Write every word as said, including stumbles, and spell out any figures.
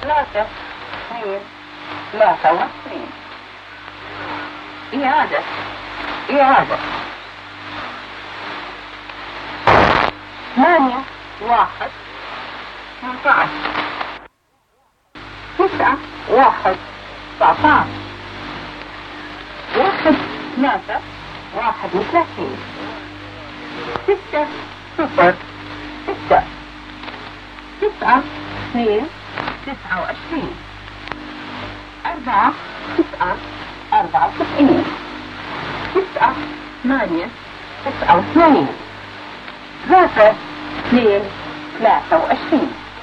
ثلاثة اثنين ثلاثة وعشرين. إعادة إعادة ثمانية واحد ثمانية عشر تسعة واحد تسعة عشر واحد ثلاثة واحد وثلاثين ستة صفر ستة تسعة اثنين تسعة وعشرين أربعة تسعة أربعة وتسعين تسعة ثمانية تسعة وثمانين ثلاثة اثنين ثلاثة وعشرين